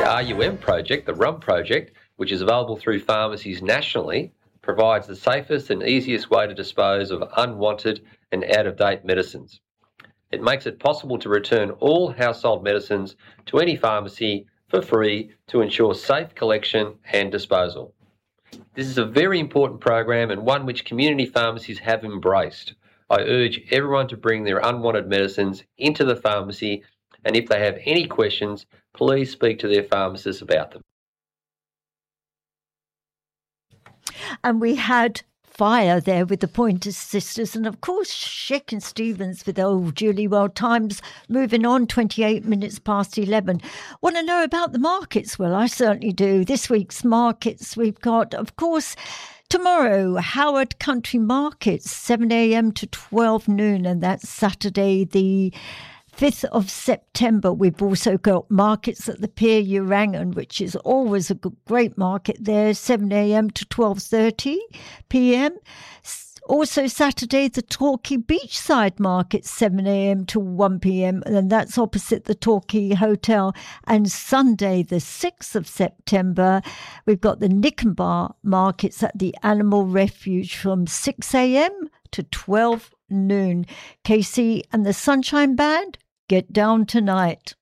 RUM project, the RUM project, which is available through pharmacies nationally, provides the safest and easiest way to dispose of unwanted and out-of-date medicines. It makes it possible to return all household medicines to any pharmacy for free to ensure safe collection and disposal. This is a very important program and one which community pharmacies have embraced. I urge everyone to bring their unwanted medicines into the pharmacy, and if they have any questions, please speak to their pharmacist about them. And we had Fire there with the Pointer Sisters, and of course Shakin' Stevens with Old Julie. Well, time's moving on, 28 minutes past 11. Want to know about the markets? Well, I certainly do. This week's markets we've got, of course, tomorrow, Howard Country Markets, 7 a.m. to 12 noon, and that's Saturday the 5th of September. We've also got markets at the Pier Urangan, which is always a great market there, 7 a.m. to 12:30 p.m. Also Saturday, the Torquay Beachside Market, 7 a.m. to 1 p.m. And that's opposite the Torquay Hotel. And Sunday, the 6th of September, we've got the Nikenbar Markets at the Animal Refuge from 6 a.m. to 12 noon. Casey and the Sunshine Band, get down tonight.